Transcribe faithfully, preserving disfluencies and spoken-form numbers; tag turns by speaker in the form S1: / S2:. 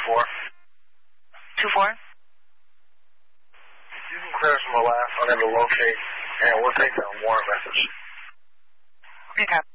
S1: four.
S2: Two four.
S1: You can clear some of the last, unable to locate, and we'll take that warrant message.
S2: Okay.